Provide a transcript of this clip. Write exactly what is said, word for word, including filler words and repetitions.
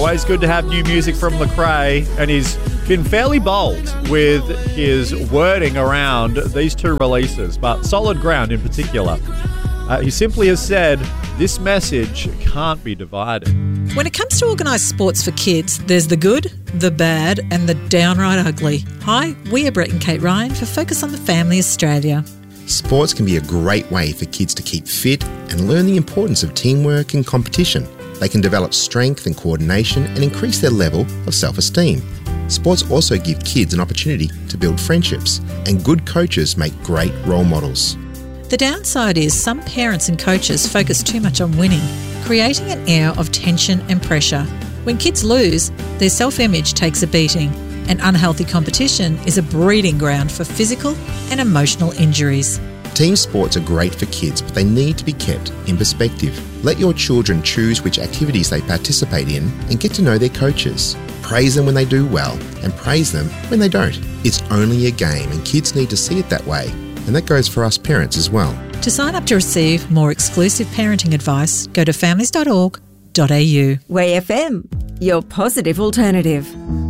Always good to have new music from Lecrae, and he's been fairly bold with his wording around these two releases, but Solid Ground in particular. Uh, he simply has said, this message can't be divided. When it comes to organised sports for kids, there's the good, the bad and the downright ugly. Hi, we are Brett and Kate Ryan for Focus on the Family Australia. Sports can be a great way for kids to keep fit and learn the importance of teamwork and competition. They can develop strength and coordination and increase their level of self-esteem. Sports also give kids an opportunity to build friendships, and good coaches make great role models. The downside is some parents and coaches focus too much on winning, creating an air of tension and pressure. When kids lose, their self-image takes a beating, and unhealthy competition is a breeding ground for physical and emotional injuries. Team sports are great for kids, but they need to be kept in perspective. Let your children choose which activities they participate in and get to know their coaches. Praise them when they do well and praise them when they don't. It's only a game and kids need to see it that way. And that goes for us parents as well. To sign up to receive more exclusive parenting advice, go to families dot org dot a u. Way F M, your positive alternative.